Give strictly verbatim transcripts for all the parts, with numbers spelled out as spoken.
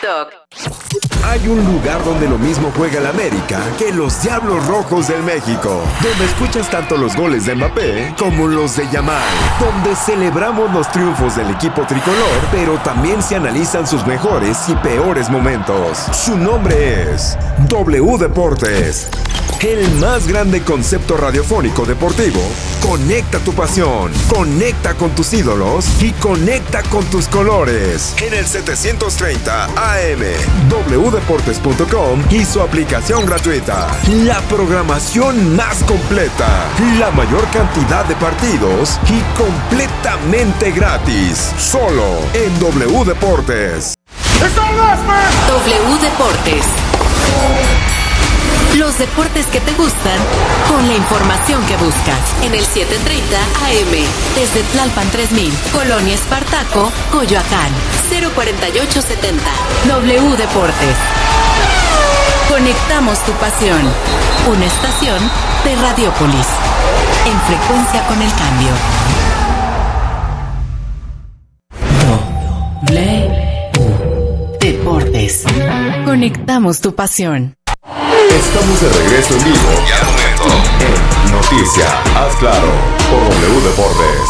TikTok. Hay un lugar donde lo mismo juega el América que los Diablos Rojos del México, donde escuchas tanto los goles de Mbappé como los de Yamal, donde celebramos los triunfos del equipo tricolor, pero también se analizan sus mejores y peores momentos. Su nombre es W Deportes. El más grande concepto radiofónico deportivo. Conecta tu pasión, conecta con tus ídolos y conecta con tus colores. En el setecientos treinta A M, w deportes punto com y su aplicación gratuita. La programación más completa, la mayor cantidad de partidos y completamente gratis. Solo en W Deportes. W Deportes. Los deportes que te gustan, con la información que buscas. En el setecientos treinta A M, desde Tlalpan tres mil, Colonia Espartaco, Coyoacán, cero cuarenta y ocho setenta. W Deportes. Conectamos tu pasión. Una estación de Radiópolis. En frecuencia con el cambio. W Deportes. Conectamos tu pasión. Estamos de regreso en vivo y al momento en Noticia, haz claro, por W Deportes.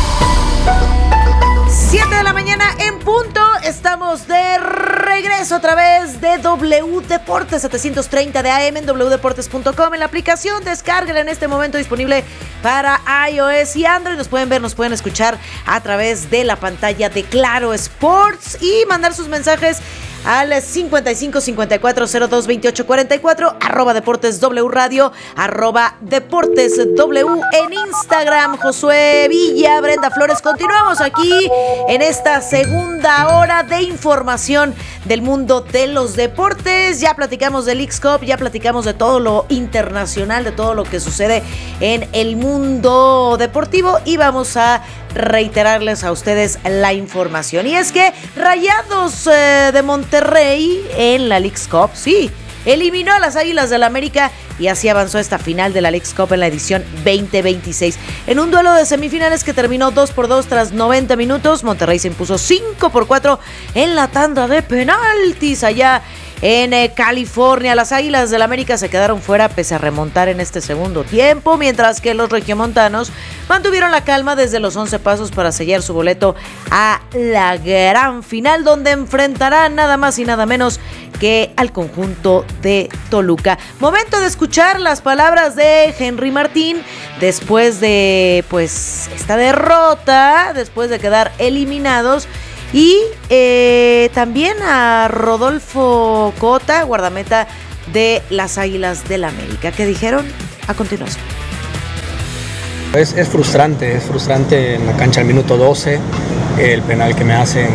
siete de la mañana en punto, estamos de regreso a través de W Deportes, setecientos treinta de A M en w deportes punto com, en la aplicación, descárguela en este momento, disponible para iOS y Android. Nos pueden ver, nos pueden escuchar a través de la pantalla de Claro Sports y mandar sus mensajes al cincuenta y cinco cincuenta y cuatro cero dos veintiocho cuarenta y cuatro, arroba Deportes W Radio, arroba Deportes W en Instagram. Josué Villa, Brenda Flores, continuamos aquí en esta segunda hora de información del mundo de los deportes. Ya platicamos del Leagues Cup, ya platicamos de todo lo internacional, de todo lo que sucede en el mundo deportivo y vamos a reiterarles a ustedes la información. Y es que Rayados eh, de Monterrey en la Leagues Cup, sí, eliminó a las Águilas del América y así avanzó esta final de la Leagues Cup en la edición veinte veintiséis. En un duelo de semifinales que terminó dos por dos tras noventa minutos, Monterrey se impuso cinco por cuatro en la tanda de penaltis allá en eh, California. Las Águilas del América se quedaron fuera pese a remontar en este segundo tiempo, mientras que los regiomontanos mantuvieron la calma desde los once pasos para sellar su boleto a la gran final, donde enfrentarán nada más y nada menos que al conjunto de Toluca. Momento de escuchar las palabras de Henry Martín después de pues esta derrota, después de quedar eliminados. Y eh, también a Rodolfo Cota, guardameta de las Águilas del América. ¿Qué dijeron? A continuación. Es, es frustrante, es frustrante en la cancha al minuto doce. El penal que me hacen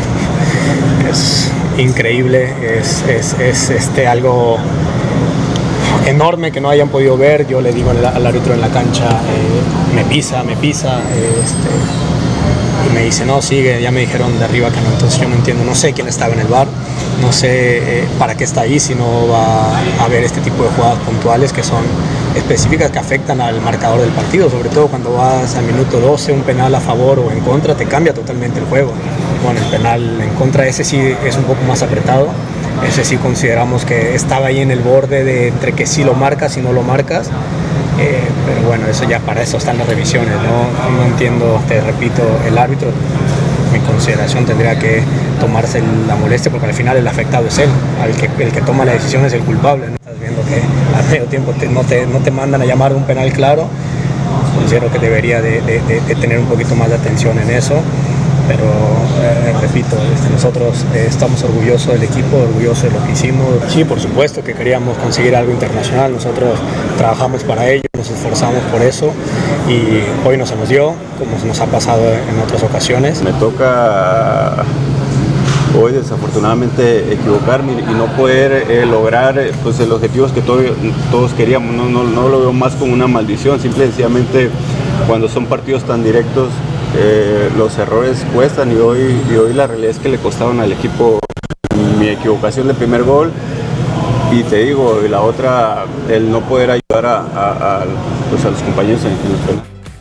es increíble, es, es, es este, algo enorme que no hayan podido ver. Yo le digo al, al árbitro en la cancha, eh, me pisa, me pisa, eh, este... y me dice, no, sigue, ya me dijeron de arriba que no, entonces yo no entiendo, no sé quién estaba en el V A R, no sé eh, para qué está ahí si no va a haber este tipo de jugadas puntuales que son específicas que afectan al marcador del partido, sobre todo cuando vas al minuto doce, un penal a favor o en contra, te cambia totalmente el juego. Bueno, el penal en contra, ese sí es un poco más apretado, ese sí consideramos que estaba ahí en el borde de entre que sí lo marcas y no lo marcas. Eh, pero bueno, eso ya para eso están las revisiones, ¿no? No entiendo, te repito, el árbitro, mi consideración tendría que tomarse la molestia porque al final el afectado es él, el que, el que toma la decisión es el culpable, ¿no? Estás viendo que a medio tiempo te, no, te, no te mandan a llamar de un penal claro, considero que debería de, de, de, de tener un poquito más de atención en eso. Pero eh, repito, este, nosotros eh, estamos orgullosos del equipo, orgullosos de lo que hicimos. Sí, por supuesto que queríamos conseguir algo internacional, nosotros trabajamos para ello, nos esforzamos por eso y hoy no se nos dio, como se nos ha pasado en otras ocasiones. Me toca hoy desafortunadamente equivocarme y no poder eh, lograr eh, pues, los objetivos que todo, todos queríamos. No, no, no lo veo más como una maldición, simple y sencillamente cuando son partidos tan directos, Eh, los errores cuestan y hoy, y hoy la realidad es que le costaron al equipo mi equivocación del primer gol y te digo, y la otra, el no poder ayudar a, a, a, pues a los compañeros en, en el penal.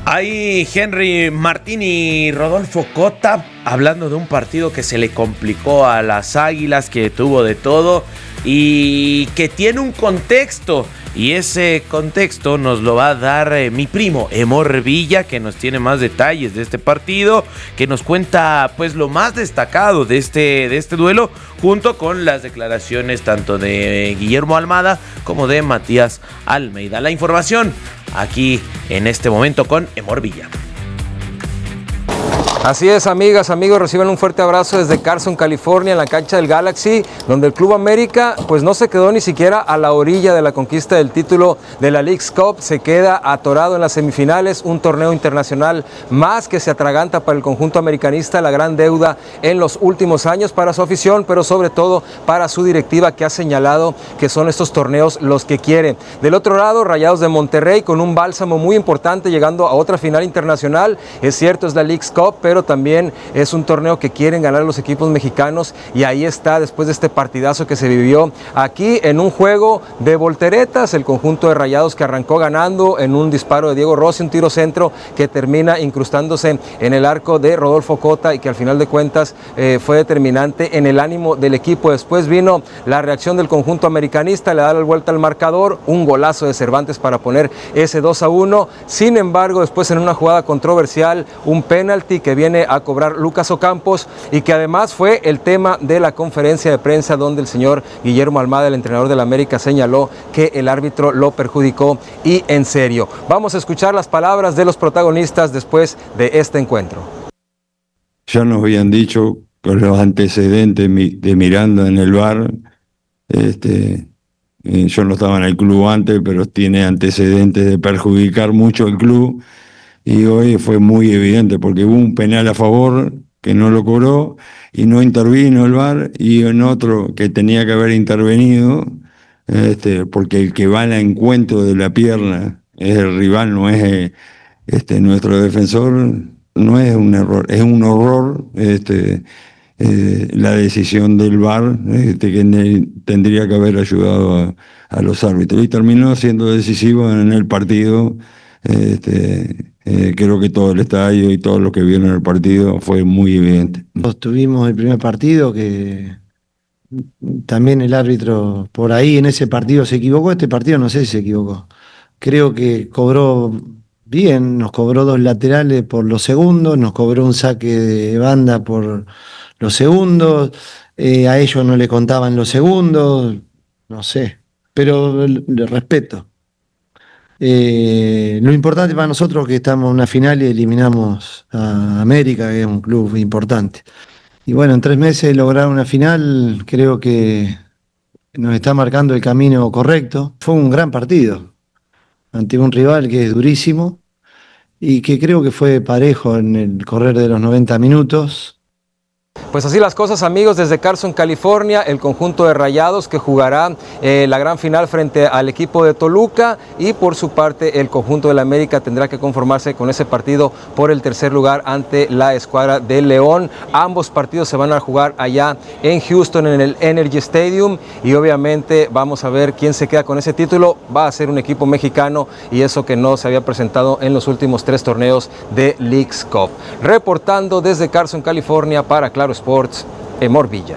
Ahí Henry Martín y Rodolfo Cota hablando de un partido que se le complicó a las Águilas, que tuvo de todo y que tiene un contexto. Y ese contexto nos lo va a dar eh, mi primo Emor Villa, que nos tiene más detalles de este partido, que nos cuenta pues lo más destacado de este, de este duelo, junto con las declaraciones tanto de Guillermo Almada como de Matías Almeida. La información aquí en este momento con Emor Villa. Así es, amigas, amigos, reciban un fuerte abrazo desde Carson, California, en la cancha del Galaxy, donde el Club América pues no se quedó ni siquiera a la orilla de la conquista del título de la Leagues Cup, se queda atorado en las semifinales, un torneo internacional más que se atraganta para el conjunto americanista, la gran deuda en los últimos años para su afición, pero sobre todo para su directiva, que ha señalado que son estos torneos los que quiere. Del otro lado, Rayados de Monterrey con un bálsamo muy importante, llegando a otra final internacional, es cierto, es la Leagues Cup, pero pero también es un torneo que quieren ganar los equipos mexicanos, y ahí está, después de este partidazo que se vivió aquí en un juego de volteretas, el conjunto de Rayados que arrancó ganando en un disparo de Diego Rossi, un tiro centro que termina incrustándose en el arco de Rodolfo Cota y que al final de cuentas eh, fue determinante en el ánimo del equipo. Después vino la reacción del conjunto americanista, le da la vuelta al marcador, un golazo de Cervantes para poner ese dos a uno, sin embargo después en una jugada controversial, un penalti que viene viene a cobrar Lucas Ocampos, y que además fue el tema de la conferencia de prensa, donde el señor Guillermo Almada, el entrenador del América, señaló que el árbitro lo perjudicó, y en serio. Vamos a escuchar las palabras de los protagonistas después de este encuentro. Ya nos habían dicho con los antecedentes de Miranda en el V A R, este, yo no estaba en el club antes, pero tiene antecedentes de perjudicar mucho al club. Y hoy fue muy evidente porque hubo un penal a favor que no lo cobró y no intervino el V A R, y en otro que tenía que haber intervenido, este, porque el que va al encuentro de la pierna es el rival, no es este, nuestro defensor. No es un error, es un horror este, eh, la decisión del V A R, este, que ne- tendría que haber ayudado a, a los árbitros, y terminó siendo decisivo en el partido. Este, eh, creo que todo el estadio y todos los que vieron el partido fue muy evidente. Tuvimos el primer partido que también el árbitro por ahí en ese partido se equivocó. Este partido no sé si se equivocó. Creo que cobró bien, nos cobró dos laterales por los segundos, nos cobró un saque de banda por los segundos, eh, a ellos no le contaban los segundos, no sé, pero le respeto. Eh, lo importante para nosotros es que estamos en una final y eliminamos a América, que es un club importante. Y bueno, en tres meses lograr una final creo que nos está marcando el camino correcto. Fue un gran partido ante un rival que es durísimo y que creo que fue parejo en el correr de los noventa minutos. Pues así las cosas, amigos, desde Carson, California, el conjunto de Rayados que jugará eh, la gran final frente al equipo de Toluca, y por su parte el conjunto de la América tendrá que conformarse con ese partido por el tercer lugar ante la escuadra de León. Ambos partidos se van a jugar allá en Houston, en el Energy Stadium, y obviamente vamos a ver quién se queda con ese título. Va a ser un equipo mexicano, y eso que no se había presentado en los últimos tres torneos de Leagues Cup. Reportando desde Carson, California para Claro Sports, Emor Villa.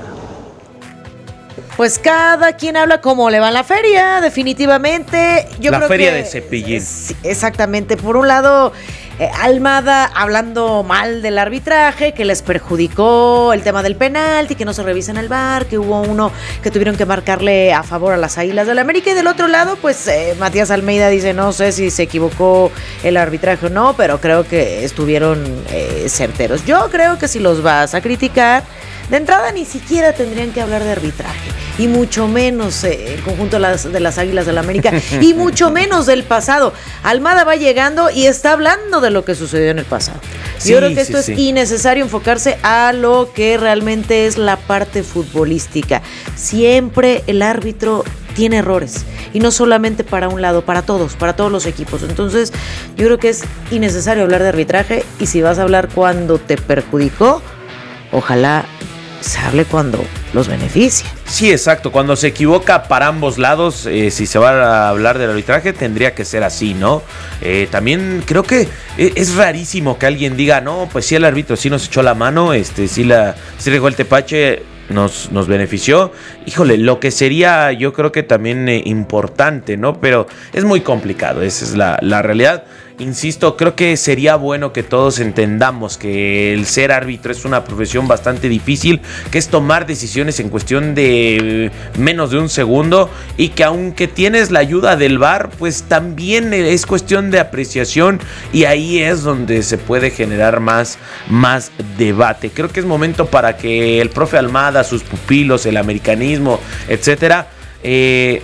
Pues cada quien habla cómo le va en la feria, definitivamente. Yo la creo feria que, de Cepillín. Sí, exactamente. Por un lado, eh, Almada hablando mal del arbitraje, que les perjudicó el tema del penalti, que no se revisa en el V A R, que hubo uno que tuvieron que marcarle a favor a las Águilas del la América. Y del otro lado, pues eh, Matías Almeida dice, no sé si se equivocó el arbitraje o no, pero creo que estuvieron eh, certeros. Yo creo que si los vas a criticar, de entrada ni siquiera tendrían que hablar de arbitraje, y mucho menos eh, el conjunto de las, de las Águilas del la América, y mucho menos del pasado. Almada va llegando y está hablando de lo que sucedió en el pasado. Sí, Yo creo que esto sí, es sí. innecesario enfocarse a lo que realmente es la parte futbolística. Siempre el árbitro tiene errores, y no solamente para un lado, para todos, para todos los equipos. Entonces yo creo que es innecesario hablar de arbitraje, y si vas a hablar cuando te perjudicó, ojalá se hable cuando los beneficia. Sí, exacto. Cuando se equivoca para ambos lados, eh, si se va a hablar del arbitraje, tendría que ser así, ¿no? Eh, también creo que es rarísimo que alguien diga, no, pues sí, el árbitro sí nos echó la mano, este, sí, la, sí regó el tepache, nos, nos benefició. Híjole, lo que sería, yo creo que también eh, importante, ¿no? Pero es muy complicado, esa es la, la realidad. Insisto, creo que sería bueno que todos entendamos que el ser árbitro es una profesión bastante difícil, que es tomar decisiones en cuestión de menos de un segundo y que aunque tienes la ayuda del V A R, pues también es cuestión de apreciación y ahí es donde se puede generar más, más debate. Creo que es momento para que el profe Almada, sus pupilos, el americanismo, etcétera, eh,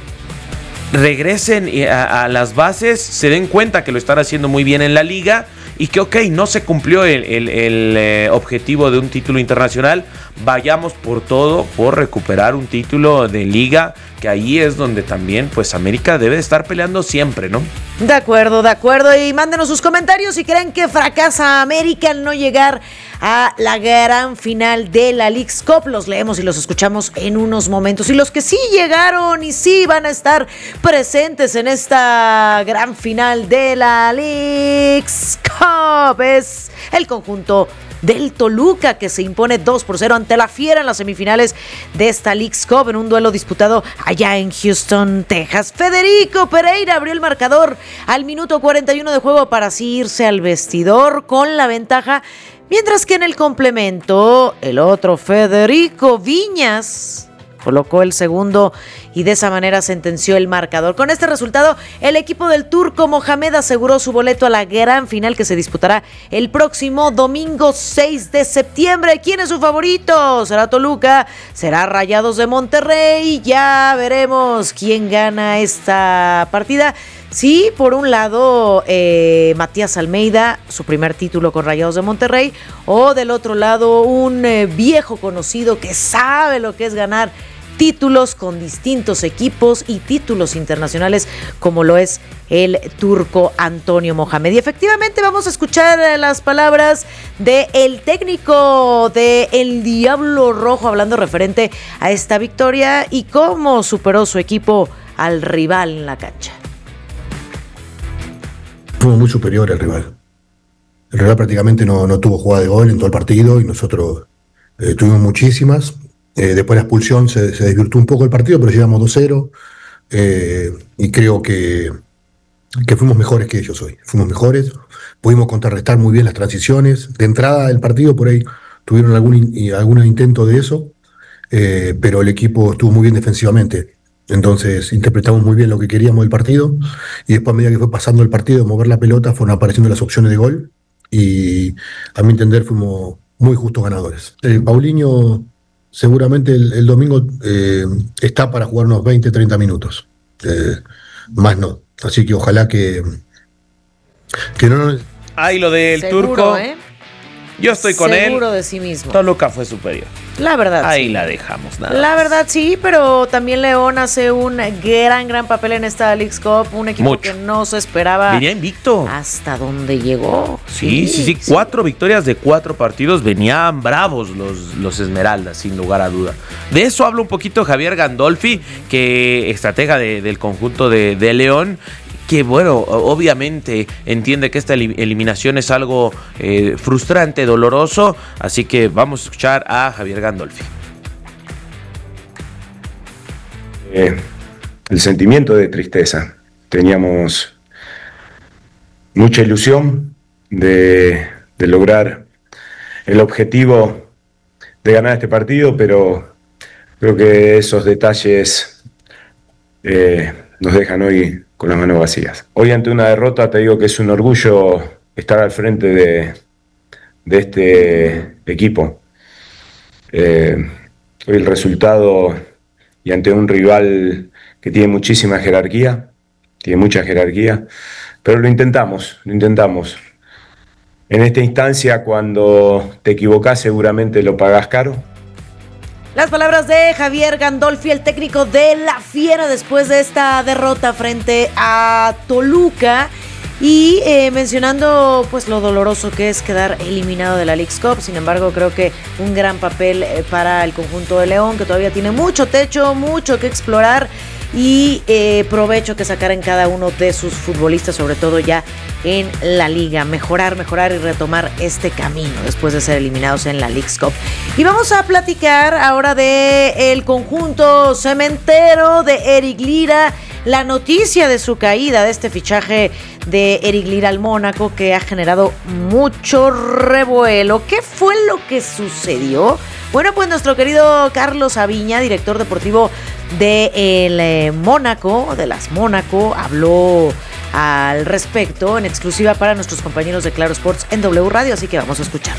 regresen a, a las bases, se den cuenta que lo están haciendo muy bien en la liga y que ok, no se cumplió el, el, el eh, objetivo de un título internacional, vayamos por todo por recuperar un título de liga, que ahí es donde también pues América debe de estar peleando siempre, ¿no? De acuerdo, de acuerdo, y mándenos sus comentarios si creen que fracasa América al no llegar a la gran final de la Leagues Cup. Los leemos y los escuchamos en unos momentos. Y los que sí llegaron y sí van a estar presentes en esta gran final de la Leagues Cup es el conjunto del Toluca, que se impone dos por cero ante la Fiera en las semifinales de esta Leagues Cup en un duelo disputado allá en Houston, Texas. Federico Pereira abrió el marcador al minuto cuarenta y uno de juego para así irse al vestidor con la ventaja, mientras que en el complemento el otro Federico Viñas colocó el segundo y de esa manera sentenció el marcador. Con este resultado, el equipo del turco Mohamed aseguró su boleto a la gran final que se disputará el próximo domingo seis de septiembre. ¿Quién es su favorito? ¿Será Toluca? ¿Será Rayados de Monterrey? Ya veremos quién gana esta partida. Sí, por un lado, eh, Matías Almeida, su primer título con Rayados de Monterrey, o del otro lado, un eh, viejo conocido que sabe lo que es ganar títulos con distintos equipos y títulos internacionales, como lo es el turco Antonio Mohamed. Y efectivamente vamos a escuchar las palabras del técnico de El Diablo Rojo, hablando referente a esta victoria y cómo superó su equipo al rival en la cancha. Fuimos muy superior al rival. El rival prácticamente no, no tuvo jugada de gol en todo el partido y nosotros eh, tuvimos muchísimas. Eh, después de la expulsión se, se desvirtuó un poco el partido, pero llegamos dos cero eh, y creo que, que fuimos mejores que ellos hoy. Fuimos mejores, pudimos contrarrestar muy bien las transiciones. De entrada del partido por ahí tuvieron algún, in, algún intento de eso, eh, pero el equipo estuvo muy bien defensivamente. Entonces interpretamos muy bien lo que queríamos del partido y después a medida que fue pasando el partido de mover la pelota fueron apareciendo las opciones de gol y a mi entender fuimos muy justos ganadores. Eh, Paulinho seguramente el, el domingo eh, está para jugar unos veinte, treinta minutos, eh, más no, así que ojalá que, que no... Ay, lo del Seguro, turco, ¿eh? Yo estoy con Seguro él. Seguro de sí mismo. Toluca fue superior. La verdad, Ahí sí. la dejamos, nada La más. verdad, sí, pero también León hace un gran, gran papel en esta Leagues Cup. Un equipo Mucho. que no se esperaba. Venía invicto. Hasta dónde llegó. Sí, sí, sí, sí. Cuatro victorias de cuatro partidos. Venían bravos los, los Esmeraldas, sin lugar a duda. De eso habla un poquito Javier Gandolfi, que estratega de, del conjunto de, de León, que bueno, obviamente entiende que esta eliminación es algo eh, frustrante, doloroso, así que vamos a escuchar a Javier Gandolfi. Eh, el sentimiento de tristeza. Teníamos mucha ilusión de, de lograr el objetivo de ganar este partido, pero creo que esos detalles eh, nos dejan hoy con las manos vacías. Hoy ante una derrota te digo que es un orgullo estar al frente de, de este equipo. Eh, hoy el resultado y ante un rival que tiene muchísima jerarquía, tiene mucha jerarquía, pero lo intentamos, lo intentamos. En esta instancia, cuando te equivocás, seguramente lo pagás caro. Las palabras de Javier Gandolfi, el técnico de la Fiera, después de esta derrota frente a Toluca. Y eh, mencionando pues lo doloroso que es quedar eliminado de la Leagues Cup. Sin embargo, creo que un gran papel eh, para el conjunto de León, que todavía tiene mucho techo, mucho que explorar y eh, provecho que sacar en cada uno de sus futbolistas, sobre todo ya en la liga. Mejorar, mejorar y retomar este camino después de ser eliminados en la Leagues Cup. Y vamos a platicar ahora de el conjunto cementero de Eric Lira. La noticia de su caída, de este fichaje de Eric Lira al Mónaco, que ha generado mucho revuelo. ¿Qué fue lo que sucedió? Bueno, pues nuestro querido Carlos Aviña, director deportivo de el eh, Mónaco, de las Mónaco, habló al respecto en exclusiva para nuestros compañeros de Claro Sports en W Radio, así que vamos a escuchar.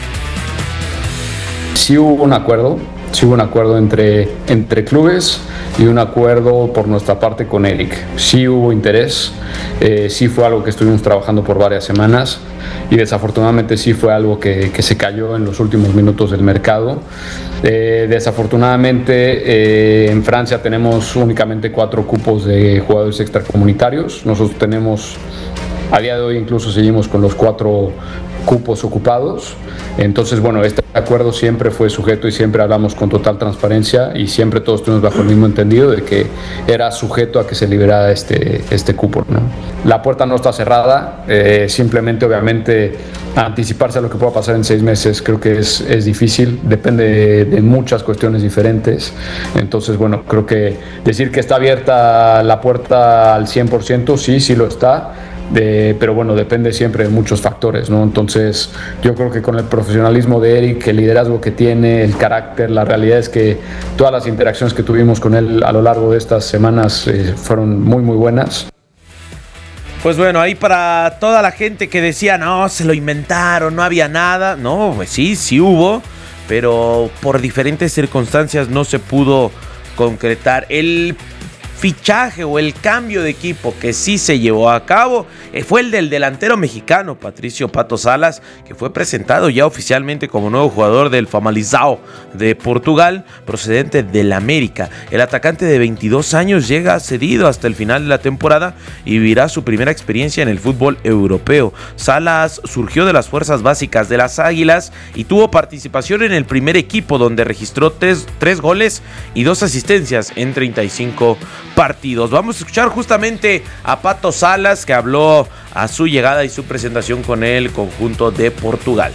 Sí hubo un acuerdo, sí hubo un acuerdo entre, entre clubes y un acuerdo por nuestra parte con Eric. Sí hubo interés, eh, sí fue algo que estuvimos trabajando por varias semanas y desafortunadamente sí fue algo que, que se cayó en los últimos minutos del mercado. Eh, desafortunadamente eh, en Francia tenemos únicamente cuatro cupos de jugadores extracomunitarios. Nosotros tenemos, a día de hoy incluso seguimos con los cuatro cupos ocupados. Entonces, bueno, este acuerdo siempre fue sujeto y siempre hablamos con total transparencia y siempre todos estuvimos bajo el mismo entendido de que era sujeto a que se liberara este, este cupo, ¿no? La puerta no está cerrada, eh, simplemente obviamente anticiparse a lo que pueda pasar en seis meses creo que es, es difícil, depende de, de muchas cuestiones diferentes. Entonces, bueno, creo que decir que está abierta la puerta al cien por ciento, sí, sí lo está. De, pero bueno, depende siempre de muchos factores, ¿no? Entonces yo creo que con el profesionalismo de Eric, el liderazgo que tiene, el carácter, la realidad es que todas las interacciones que tuvimos con él a lo largo de estas semanas eh, fueron muy muy buenas. Pues bueno, ahí para toda la gente que decía, no, se lo inventaron, no había nada. No, pues sí, sí hubo, pero por diferentes circunstancias no se pudo concretar. El fichaje o el cambio de equipo que sí se llevó a cabo eh, fue el del delantero mexicano Patricio Pato Salas, que fue presentado ya oficialmente como nuevo jugador del Famalicão de Portugal, procedente del América. El atacante de veintidós años llega cedido hasta el final de la temporada y vivirá su primera experiencia en el fútbol europeo. Salas surgió de las fuerzas básicas de las Águilas y tuvo participación en el primer equipo, donde registró tres, tres goles y dos asistencias en treinta y cinco partidos. Vamos a escuchar justamente a Pato Salas, que habló a su llegada y su presentación con el conjunto de Portugal.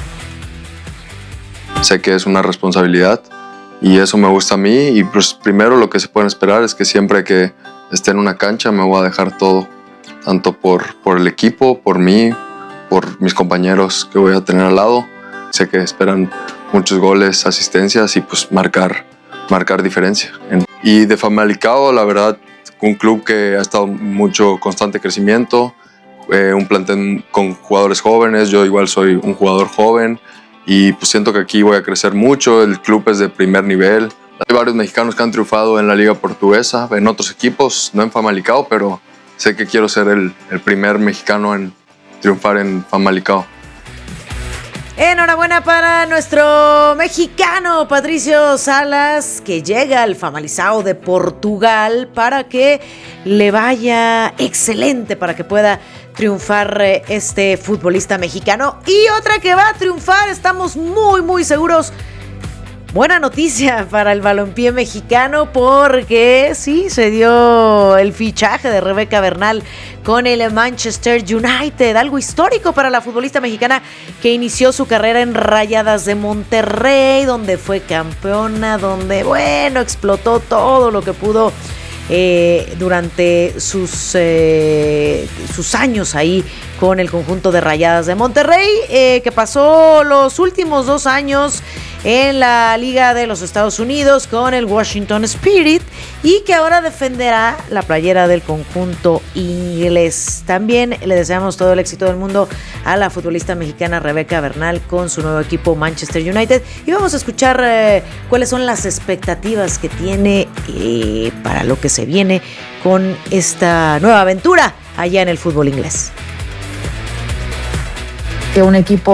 Sé que es una responsabilidad y eso me gusta a mí, y pues primero lo que se pueden esperar es que siempre que esté en una cancha me voy a dejar todo, tanto por, por el equipo, por mí, por mis compañeros que voy a tener al lado. Sé que esperan muchos goles, asistencias y pues marcar, marcar diferencia. Y de Famalicão, la verdad, un club que ha estado mucho constante crecimiento, eh, un plantel con jugadores jóvenes. Yo igual soy un jugador joven y pues siento que aquí voy a crecer mucho. El club es de primer nivel. Hay varios mexicanos que han triunfado en la liga portuguesa, en otros equipos, no en Famalicão, pero sé que quiero ser el, el primer mexicano en triunfar en Famalicão. Enhorabuena para nuestro mexicano Patricio Salas, que llega al Famalicão de Portugal para que le vaya excelente, para que pueda triunfar este futbolista mexicano. Y otra que va a triunfar, estamos muy muy seguros. Buena noticia para el balompié mexicano, porque sí, se dio el fichaje de Rebeca Bernal con el Manchester United, algo histórico para la futbolista mexicana que inició su carrera en Rayadas de Monterrey, donde fue campeona, donde, bueno, explotó todo lo que pudo eh, durante sus, eh, sus años ahí con el conjunto de Rayadas de Monterrey, eh, que pasó los últimos dos años en la Liga de los Estados Unidos con el Washington Spirit, y que ahora defenderá la playera del conjunto inglés. También le deseamos todo el éxito del mundo a la futbolista mexicana Rebeca Bernal con su nuevo equipo Manchester United, y vamos a escuchar eh, cuáles son las expectativas que tiene eh, para lo que se viene con esta nueva aventura allá en el fútbol inglés. Que un equipo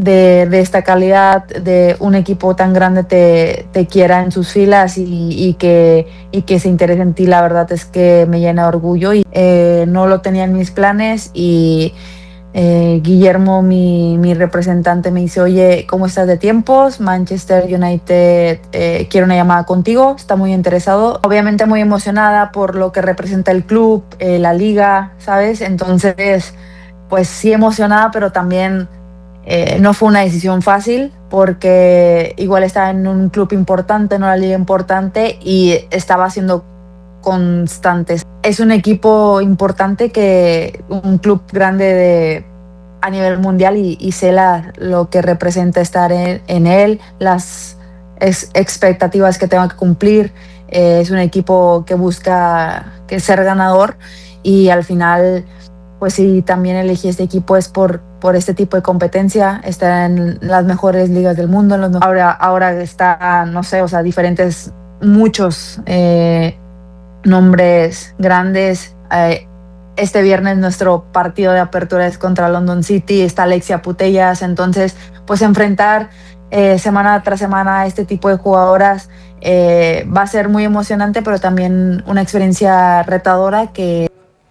de, de esta calidad, de un equipo tan grande te, te quiera en sus filas y, y, que, y que se interese en ti, la verdad es que me llena de orgullo. Y eh, no lo tenía en mis planes y eh, Guillermo, mi, mi representante, me dice, oye, ¿cómo estás de tiempos? Manchester United eh, quiere una llamada contigo, está muy interesado. Obviamente muy emocionada por lo que representa el club, eh, la liga, ¿sabes? Entonces, pues sí emocionada, pero también Eh, no fue una decisión fácil porque igual estaba en un club importante, en una liga importante y estaba siendo constante. Es un equipo importante, que un club grande de, a nivel mundial y, y sé la, lo que representa estar en, en él, las ex, expectativas que tengo que cumplir. Eh, es un equipo que busca que ser ganador y al final, pues sí, también elegí este equipo es por, por este tipo de competencia, está en las mejores ligas del mundo, en los, ahora, ahora está, no sé, o sea, diferentes, muchos eh, nombres grandes. Eh, este viernes nuestro partido de apertura es contra London City, está Alexia Putellas, entonces pues enfrentar eh, semana tras semana a este tipo de jugadoras eh, va a ser muy emocionante, pero también una experiencia retadora que...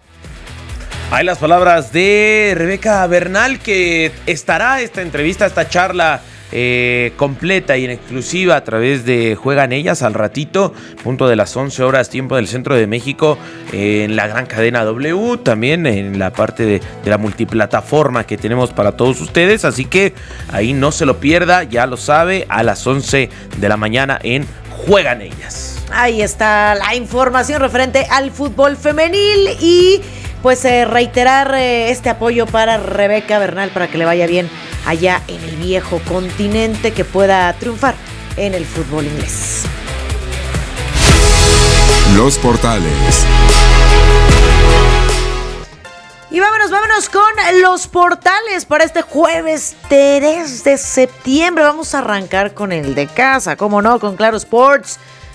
Hay las palabras de Rebeca Bernal, que estará esta entrevista, esta charla eh, completa y en exclusiva a través de Juegan Ellas al ratito, punto de las once horas, tiempo del centro de México, eh, en la gran cadena W, también en la parte de, de la multiplataforma que tenemos para todos ustedes, así que ahí no se lo pierda, ya lo sabe, a las once de la mañana en Juegan Ellas. Ahí está la información referente al fútbol femenil y pues eh, reiterar eh, este apoyo para Rebeca Bernal para que le vaya bien allá en el viejo continente, que pueda triunfar en el fútbol inglés. Los portales. Y vámonos, vámonos con los portales para este jueves tres de septiembre. Vamos a arrancar con el de casa, cómo no, con Claro Sports.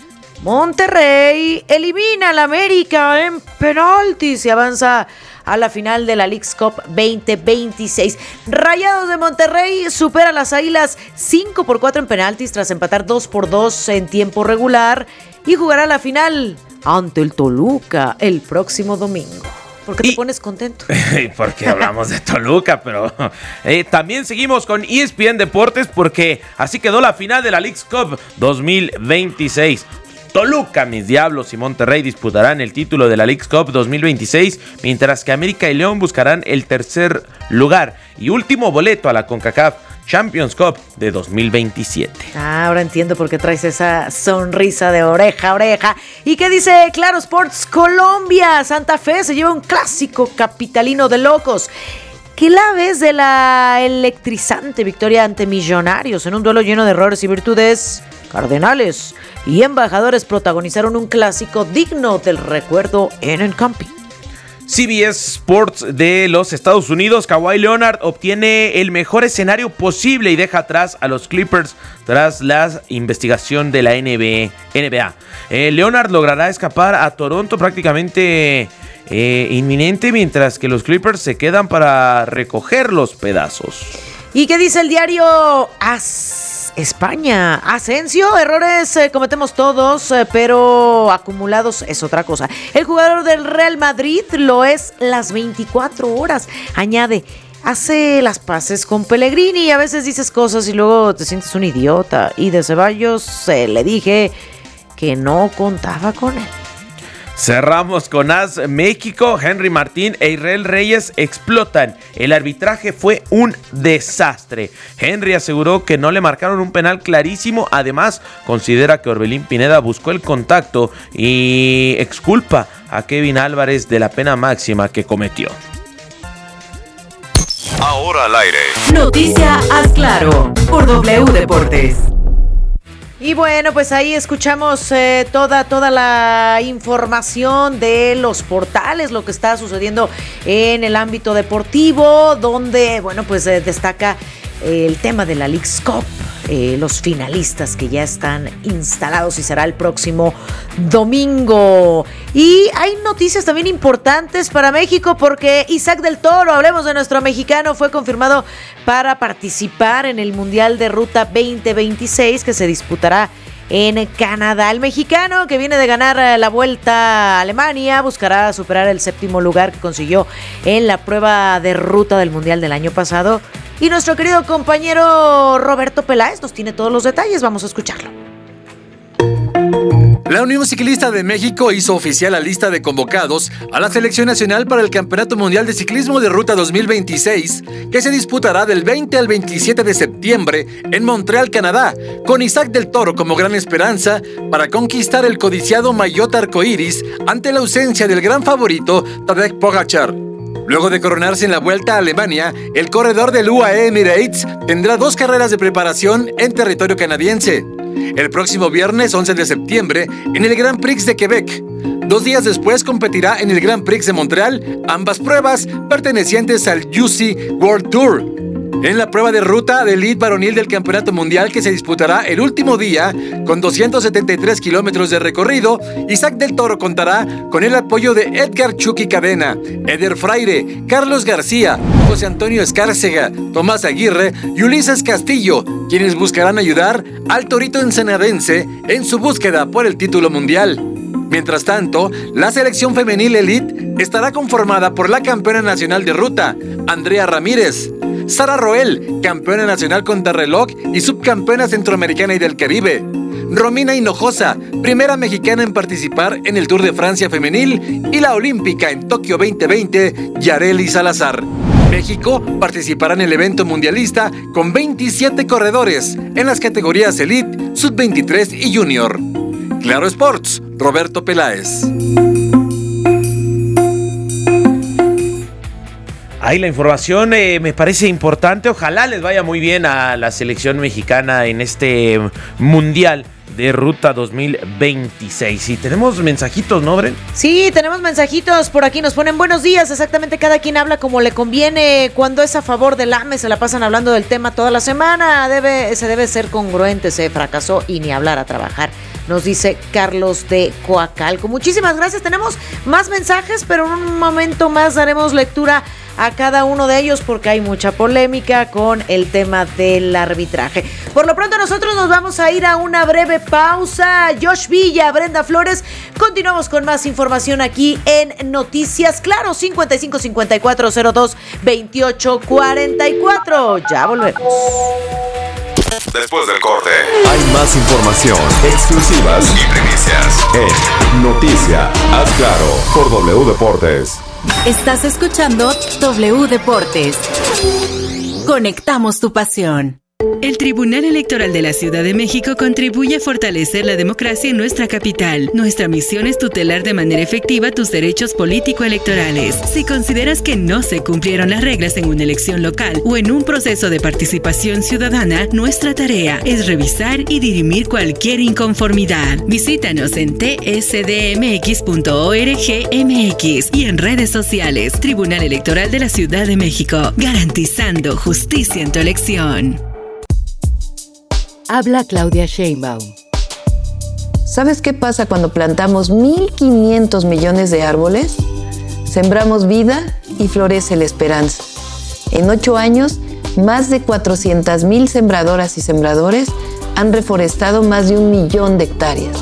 Monterrey elimina al América en penaltis y avanza a la final de la Leagues Cup veinte veintiséis. Rayados de Monterrey supera a las Águilas cinco por cuatro en penaltis tras empatar dos por dos en tiempo regular y jugará la final ante el Toluca el próximo domingo. ¿Por qué te y, pones contento? Porque hablamos de Toluca, pero eh, también seguimos con E S P N Deportes porque así quedó la final de la Leagues Cup dos mil veintiséis. Toluca, mis Diablos y Monterrey disputarán el título de la Leagues Cup dos mil veintiséis, mientras que América y León buscarán el tercer lugar y último boleto a la CONCACAF Champions Cup de dos mil veintisiete. Ah, ahora entiendo por qué traes esa sonrisa de oreja a oreja. ¿Y qué dice Claro Sports Colombia? Santa Fe se lleva un clásico capitalino de locos. ¿Qué la ves de la electrizante victoria ante Millonarios en un duelo lleno de errores y virtudes? Cardenales y Embajadores protagonizaron un clásico digno del recuerdo en el camping. C B S Sports de los Estados Unidos, Kawhi Leonard obtiene el mejor escenario posible y deja atrás a los Clippers tras la investigación de la N B A. Eh, Leonard logrará escapar a Toronto prácticamente eh, inminente, mientras que los Clippers se quedan para recoger los pedazos. ¿Y qué dice el diario As? España? Asensio, errores eh, cometemos todos, eh, pero acumulados es otra cosa. El jugador del Real Madrid lo es las veinticuatro horas. Añade, hace las paces con Pellegrini y a veces dices cosas y luego te sientes un idiota. Y de Ceballos eh, le dije que no contaba con él. Cerramos con As México. Henry Martín e Israel Reyes explotan. El arbitraje fue un desastre. Henry aseguró que no le marcaron un penal clarísimo. Además, considera que Orbelín Pineda buscó el contacto y exculpa a Kevin Álvarez de la pena máxima que cometió. Ahora al aire. Noticia Haz Claro por W Deportes. Y bueno, pues ahí escuchamos eh, toda, toda la información de los portales, lo que está sucediendo en el ámbito deportivo, donde, bueno, pues eh, destaca el tema de la Leagues Cup, eh, los finalistas que ya están instalados y será el próximo domingo. Y hay noticias también importantes para México porque Isaac del Toro, hablemos de nuestro mexicano, fue confirmado para participar en el Mundial de Ruta veinte veintiséis que se disputará en Canadá. El mexicano, que viene de ganar la Vuelta a Alemania, buscará superar el séptimo lugar que consiguió en la prueba de ruta del Mundial del año pasado. Y nuestro querido compañero Roberto Peláez nos tiene todos los detalles. Vamos a escucharlo. La Unión Ciclista de México hizo oficial la lista de convocados a la Selección Nacional para el Campeonato Mundial de Ciclismo de Ruta dos mil veintiséis, que se disputará del veinte al veintisiete de septiembre en Montreal, Canadá, con Isaac del Toro como gran esperanza para conquistar el codiciado maillot arcoíris ante la ausencia del gran favorito Tadej Pogačar. Luego de coronarse en la Vuelta a Alemania, el corredor del U A E Emirates tendrá dos carreras de preparación en territorio canadiense. El próximo viernes once de septiembre en el Grand Prix de Quebec. Dos días después competirá en el Grand Prix de Montreal, ambas pruebas pertenecientes al U C I World Tour. En la prueba de ruta de elite varonil del Campeonato Mundial que se disputará el último día, con doscientos setenta y tres kilómetros de recorrido, Isaac del Toro contará con el apoyo de Edgar Chucky Cadena, Eder Fraire, Carlos García, José Antonio Escárcega, Tomás Aguirre y Ulises Castillo, quienes buscarán ayudar al torito ensenadense en su búsqueda por el título mundial. Mientras tanto, la selección femenil elite estará conformada por la campeona nacional de ruta, Andrea Ramírez, Sara Roel, campeona nacional contrarreloj y subcampeona centroamericana y del Caribe, Romina Hinojosa, primera mexicana en participar en el Tour de Francia femenil, y la olímpica en Tokio veinte veinte, Yareli Salazar. México participará en el evento mundialista con veintisiete corredores en las categorías Elite, sub veintitrés y Junior. Claro Sports, Roberto Peláez. Ahí la información eh, me parece importante. Ojalá les vaya muy bien a la selección mexicana en este Mundial de Ruta dos mil veintiséis. Y tenemos mensajitos, ¿no, Bren? Sí, tenemos mensajitos por aquí. Nos ponen buenos días. Exactamente, cada quien habla como le conviene. Cuando es a favor del A M E, se la pasan hablando del tema toda la semana. Debe, se debe ser congruente. Se fracasó y ni hablar a trabajar. Nos dice Carlos de Coacalco. Muchísimas gracias. Tenemos más mensajes, pero en un momento más daremos lectura a cada uno de ellos porque hay mucha polémica con el tema del arbitraje. Por lo pronto nosotros nos vamos a ir a una breve pausa. Josh Villa, Brenda Flores, continuamos con más información aquí en Noticias Claro, cincuenta y cinco cincuenta y cuatro cero dos veintiocho cuarenta y cuatro. Ya volvemos. Después del corte, hay más información, exclusivas y primicias en Noticia Haz Claro por W Deportes. Estás escuchando W Deportes. Conectamos tu pasión. El Tribunal Electoral de la Ciudad de México contribuye a fortalecer la democracia en nuestra capital. Nuestra misión es tutelar de manera efectiva tus derechos político-electorales. Si consideras que no se cumplieron las reglas en una elección local o en un proceso de participación ciudadana, nuestra tarea es revisar y dirimir cualquier inconformidad. Visítanos en t s d m x punto org m x y en redes sociales. Tribunal Electoral de la Ciudad de México, garantizando justicia en tu elección. Habla Claudia Sheinbaum. ¿Sabes qué pasa cuando plantamos mil quinientos millones de árboles? Sembramos vida y florece la esperanza. En ocho años, más de cuatrocientas mil sembradoras y sembradores han reforestado más de un millón de hectáreas.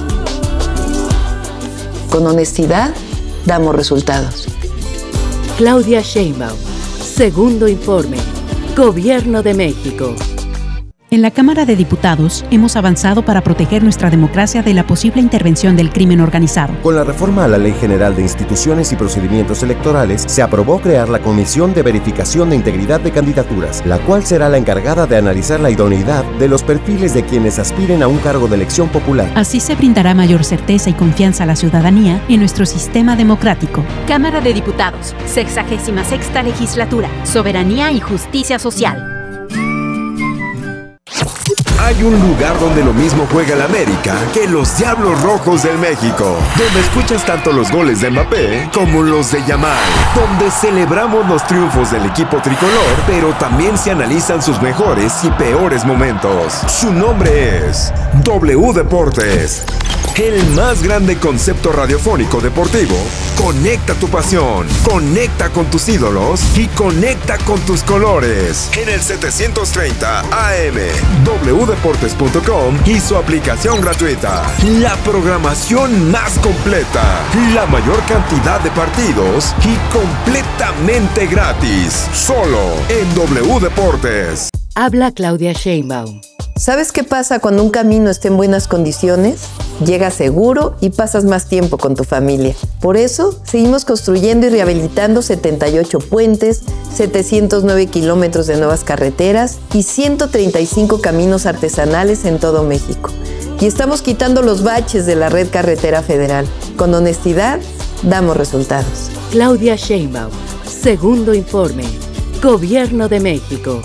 Con honestidad, damos resultados. Claudia Sheinbaum. Segundo informe. Gobierno de México. En la Cámara de Diputados hemos avanzado para proteger nuestra democracia de la posible intervención del crimen organizado. Con la reforma a la Ley General de Instituciones y Procedimientos Electorales, se aprobó crear la Comisión de Verificación de Integridad de Candidaturas, la cual será la encargada de analizar la idoneidad de los perfiles de quienes aspiren a un cargo de elección popular. Así se brindará mayor certeza y confianza a la ciudadanía en nuestro sistema democrático. Cámara de Diputados, sexagésima sexta legislatura, soberanía y justicia social. Hay un lugar donde lo mismo juega el América que los Diablos Rojos del México, donde escuchas tanto los goles de Mbappé como los de Yamal, donde celebramos los triunfos del equipo tricolor, pero también se analizan sus mejores y peores momentos. Su nombre es W Deportes, el más grande concepto radiofónico deportivo. Conecta tu pasión, conecta con tus ídolos y conecta con tus colores. En el setecientos treinta A M, w deportes punto com y su aplicación gratuita. La programación más completa, la mayor cantidad de partidos y completamente gratis. Solo en W Deportes. Habla Claudia Sheinbaum. ¿Sabes qué pasa cuando un camino está en buenas condiciones? Llegas seguro y pasas más tiempo con tu familia. Por eso, seguimos construyendo y rehabilitando setenta y ocho puentes, setecientos nueve kilómetros de nuevas carreteras y ciento treinta y cinco caminos artesanales en todo México. Y estamos quitando los baches de la red carretera federal. Con honestidad, damos resultados. Claudia Sheinbaum. Segundo informe. Gobierno de México.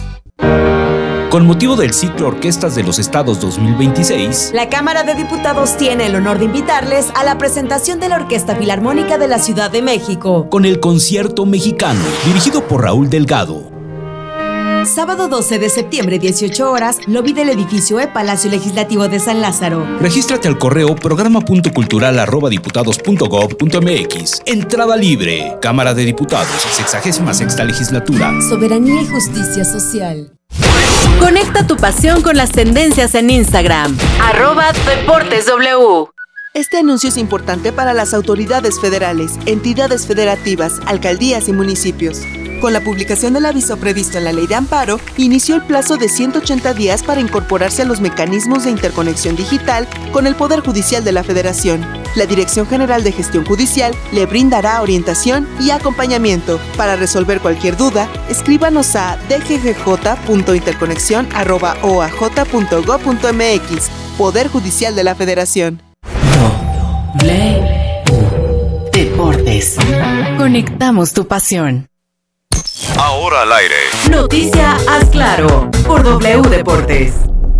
Con motivo del ciclo Orquestas de los Estados dos mil veintiséis, la Cámara de Diputados tiene el honor de invitarles a la presentación de la Orquesta Filarmónica de la Ciudad de México, con el Concierto Mexicano, dirigido por Raúl Delgado. Sábado doce de septiembre, dieciocho horas, lobby del edificio E, Palacio Legislativo de San Lázaro. Regístrate al correo programa punto cultural arroba diputados punto gob punto mx. Entrada libre. Cámara de Diputados, sexagésima sexta legislatura. Soberanía y justicia social. Conecta tu pasión con las tendencias en Instagram. Arroba Deportes W. Este anuncio es importante para las autoridades federales, entidades federativas, alcaldías y municipios. Con la publicación del aviso previsto en la Ley de Amparo, inició el plazo de ciento ochenta días para incorporarse a los mecanismos de interconexión digital con el Poder Judicial de la Federación. La Dirección General de Gestión Judicial le brindará orientación y acompañamiento. Para resolver cualquier duda, escríbanos a d g g j punto interconexión arroba o a j punto gob punto mx. Poder Judicial de la Federación. W Deportes. Conectamos tu pasión. Ahora al aire. Noticia Haz Claro por W Deportes.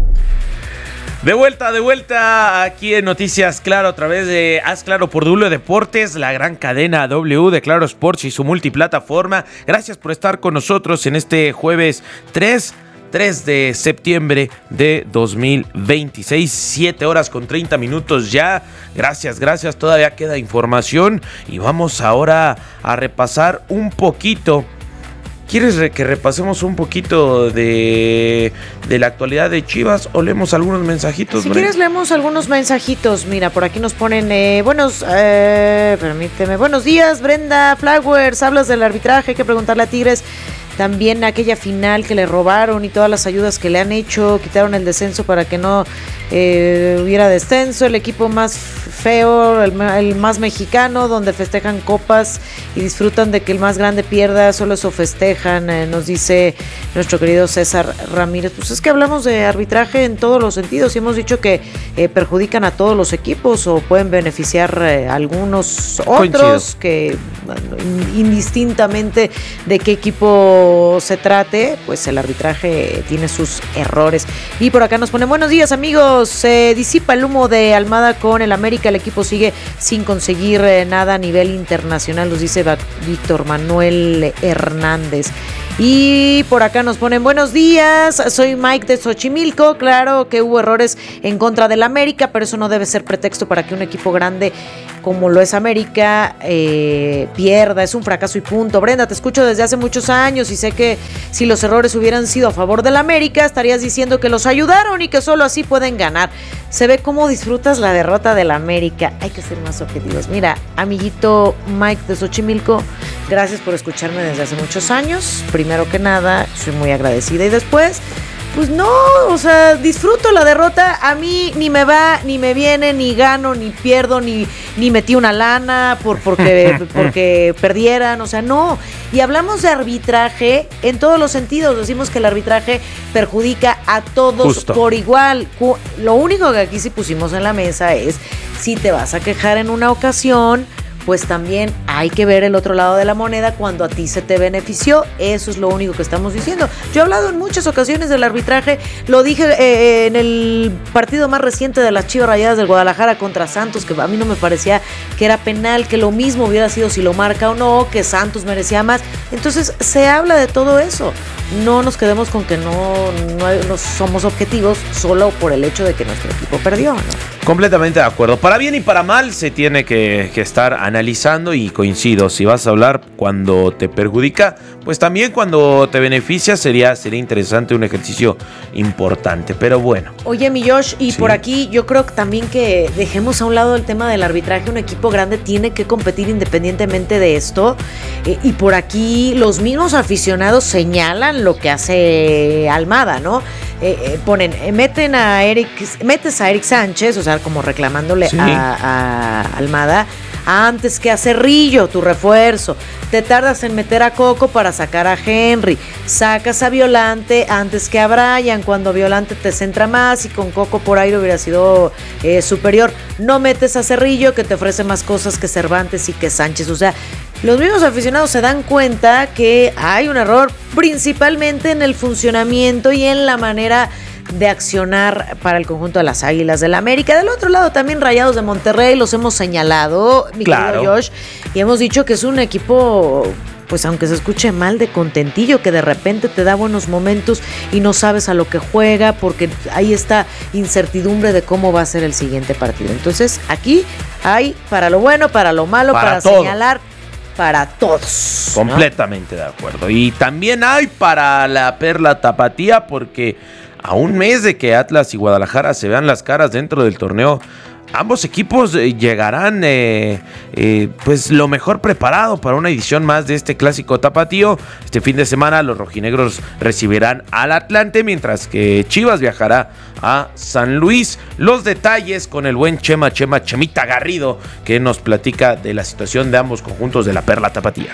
De vuelta, de vuelta aquí en Noticias Claro a través de Haz Claro por W Deportes, la gran cadena W de Claro Sports y su multiplataforma. Gracias por estar con nosotros en este jueves tres de septiembre de dos mil veintiséis, siete horas con treinta minutos ya. Gracias, gracias, todavía queda información y vamos ahora a repasar un poquito. ¿Quieres re- que repasemos un poquito de, de la actualidad de Chivas o leemos algunos mensajitos? Si Brenda? quieres leemos algunos mensajitos. Mira, por aquí nos ponen eh, buenos, eh, permíteme, buenos días Brenda Flowers, hablas del arbitraje, hay que preguntarle a Tigres también aquella final que le robaron y todas las ayudas que le han hecho, quitaron el descenso para que no eh, hubiera descenso, el equipo más feo, el, el más mexicano, donde festejan copas y disfrutan de que el más grande pierda, solo eso festejan, eh, nos dice nuestro querido César Ramírez. Pues es que hablamos de arbitraje en todos los sentidos y hemos dicho que eh, perjudican a todos los equipos o pueden beneficiar eh, a algunos otros. Coincido. Que bueno, indistintamente de qué equipo se trate, pues el arbitraje tiene sus errores. Y por acá nos ponen buenos días amigos, se disipa el humo de Almada con el América, el equipo sigue sin conseguir eh, nada a nivel internacional, nos dice Víctor Manuel Hernández. Y por acá nos ponen buenos días, soy Mike de Xochimilco, claro que hubo errores en contra del América, pero eso no debe ser pretexto para que un equipo grande como lo es América eh, pierda, es un fracaso y punto. Brenda, te escucho desde hace muchos años y sé que si los errores hubieran sido a favor del América, estarías diciendo que los ayudaron y que solo así pueden ganar. Se ve cómo disfrutas la derrota del América, hay que ser más objetivos. Mira, amiguito Mike de Xochimilco, gracias por escucharme desde hace muchos años. Primero que nada, soy muy agradecida y después, pues no, o sea, disfruto la derrota, a mí ni me va, ni me viene, ni gano, ni pierdo, ni, ni metí una lana por, porque, porque perdieran, o sea, no. Y hablamos de arbitraje en todos los sentidos, decimos que el arbitraje perjudica a todos Justo. por igual. Lo único que aquí sí pusimos en la mesa es, si te vas a quejar en una ocasión, pues también hay que ver el otro lado de la moneda cuando a ti se te benefició. Eso es lo único que estamos diciendo. Yo he hablado en muchas ocasiones del arbitraje, lo dije eh, en el partido más reciente de las Chivas Rayadas del Guadalajara contra Santos, que a mí no me parecía que era penal, que lo mismo hubiera sido si lo marca o no, que Santos merecía más. Entonces se habla de todo eso. No nos quedemos con que no, no, no somos objetivos solo por el hecho de que nuestro equipo perdió, ¿no? Completamente de acuerdo. Para bien y para mal se tiene que, que estar analizando, y coincido. Si vas a hablar cuando te perjudica, pues también cuando te beneficia sería, sería interesante, un ejercicio importante. Pero bueno. Oye, mi Josh, y Sí. por aquí yo creo que también que dejemos a un lado el tema del arbitraje. Un equipo grande tiene que competir independientemente de esto. Eh, y por aquí los mismos aficionados señalan lo que hace Almada, ¿no? Eh, eh, ponen, eh, meten a Eric, metes a Eric Sánchez, o sea, como reclamándole Sí. a, a Almada, antes que a Cerrillo, tu refuerzo. Te tardas en meter a Coco para sacar a Henry. Sacas a Violante antes que a Brian, cuando Violante te centra más y con Coco por aire hubiera sido eh, superior. No metes a Cerrillo, que te ofrece más cosas que Cervantes y que Sánchez. O sea, los mismos aficionados se dan cuenta que hay un error principalmente en el funcionamiento y en la manera de accionar para el conjunto de las Águilas del América. Del otro lado también Rayados de Monterrey, los hemos señalado, mi Claro. querido Josh, y hemos dicho que es un equipo, pues aunque se escuche mal, de contentillo, que de repente te da buenos momentos y no sabes a lo que juega, porque hay esta incertidumbre de cómo va a ser el siguiente partido. Entonces aquí hay para lo bueno, para lo malo, Para para, todo. señalar, para todos, ¿no? Completamente de acuerdo. Y también hay para la Perla Tapatía, porque a un mes de que Atlas y Guadalajara se vean las caras dentro del torneo, ambos equipos eh, llegarán eh, eh, pues lo mejor preparado para una edición más de este clásico tapatío. Este fin de semana los rojinegros recibirán al Atlante, mientras que Chivas viajará a San Luis. Los detalles con el buen Chema, Chema, Chemita Garrido, que nos platica de la situación de ambos conjuntos de la Perla Tapatía.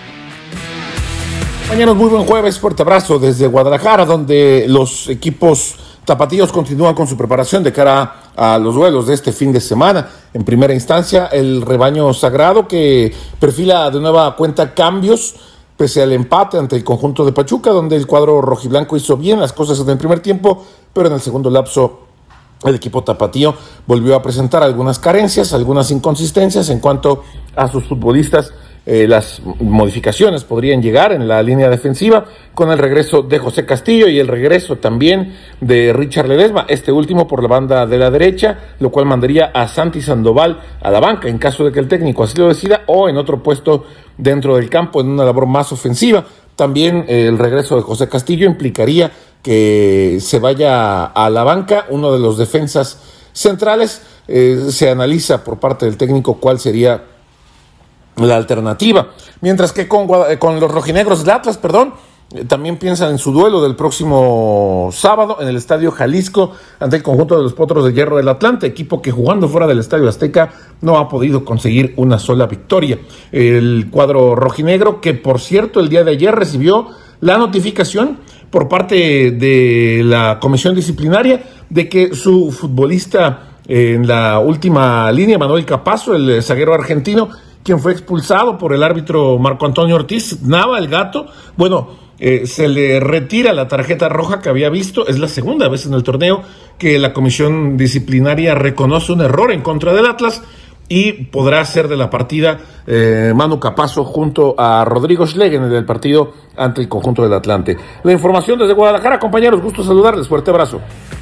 Compañeros, muy buen jueves, fuerte abrazo desde Guadalajara, donde los equipos tapatíos continúan con su preparación de cara a los duelos de este fin de semana. En primera instancia, el rebaño sagrado, que perfila de nueva cuenta cambios pese al empate ante el conjunto de Pachuca, donde el cuadro rojiblanco hizo bien las cosas en el primer tiempo, pero en el segundo lapso el equipo tapatío volvió a presentar algunas carencias, algunas inconsistencias en cuanto a sus futbolistas. Eh, las modificaciones podrían llegar en la línea defensiva con el regreso de José Castillo y el regreso también de Richard Ledesma, este último por la banda de la derecha, lo cual mandaría a Santi Sandoval a la banca en caso de que el técnico así lo decida, o en otro puesto dentro del campo en una labor más ofensiva. También eh, el regreso de José Castillo implicaría que se vaya a la banca uno de los defensas centrales. Eh, se analiza por parte del técnico cuál sería la alternativa, mientras que con, con los rojinegros de Atlas, perdón, eh, también piensan en su duelo del próximo sábado en el Estadio Jalisco ante el conjunto de los Potros de Hierro del Atlante, equipo que jugando fuera del Estadio Azteca no ha podido conseguir una sola victoria. El cuadro rojinegro, que por cierto el día de ayer recibió la notificación por parte de la comisión disciplinaria de que su futbolista en la última línea, Manuel Capazo, el zaguero argentino, quien fue expulsado por el árbitro Marco Antonio Ortiz Nava, el gato, bueno, eh, se le retira la tarjeta roja que había visto. Es la segunda vez en el torneo que la comisión disciplinaria reconoce un error en contra del Atlas y podrá ser de la partida eh, Manu Capazo junto a Rodrigo Schlegel en el partido ante el conjunto del Atlante. La información desde Guadalajara, compañeros, gusto saludarles, fuerte abrazo.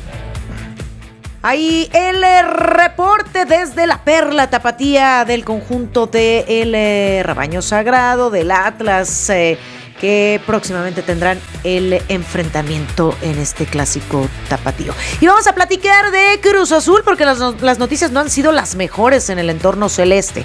Ahí el reporte desde la Perla Tapatía del conjunto de el eh, Rebaño Sagrado, del Atlas, eh, que próximamente tendrán el enfrentamiento en este clásico tapatío. Y vamos a platicar de Cruz Azul, porque las, las noticias no han sido las mejores en el entorno celeste.